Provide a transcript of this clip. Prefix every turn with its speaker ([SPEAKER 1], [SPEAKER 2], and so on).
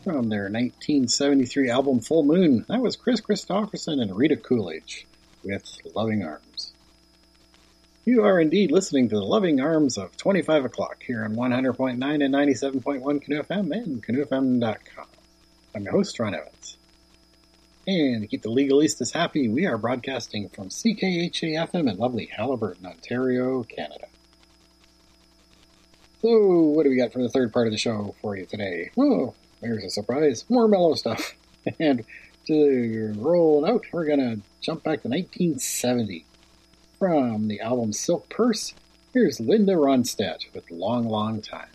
[SPEAKER 1] From their 1973 album Full Moon, that was Chris Christopherson and Rita Coolidge with Loving Arms. You are indeed listening to the Loving Arms of 25 o'clock here on 100.9 and 97.1 Canoe FM and canoefm.com. I'm your host, Ron Evans. And to keep the legalistas happy, we are broadcasting from CKHA-FM in lovely Haliburton, Ontario, Canada. So, what do we got for the third part of the show for you today? Well, there's a surprise. More mellow stuff. And to roll out, we're going to jump back to 1970. From the album Silk Purse, here's Linda Ronstadt with Long, Long Time.